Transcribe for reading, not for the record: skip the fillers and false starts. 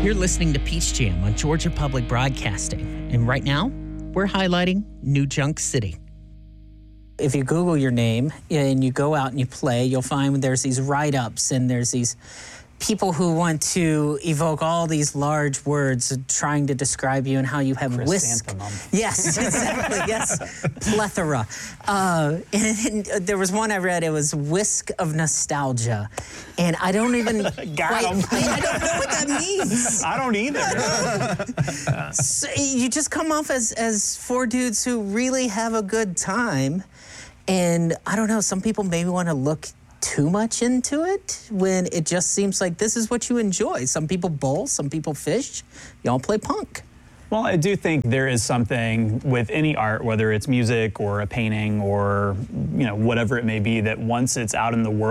You're listening to Peach Jam on Georgia Public Broadcasting. And right now, we're highlighting New Junk City. If you Google your name and you go out and you play, you'll find there's these write-ups and there's these people who want to evoke all these large words trying to describe you and how you have whisk. Yes, exactly. Yes, plethora. And there was one I read. It was whisk of nostalgia, and I don't even I don't know what that means. I don't either. So you just come off as four dudes who really have a good time, and I don't know. Some people maybe want to look too much into it when it just seems like this is what you enjoy. Some people bowl, some people fish. Y'all play punk. Well, I do think there is something with any art, whether it's music or a painting or, whatever it may be, that once it's out in the world,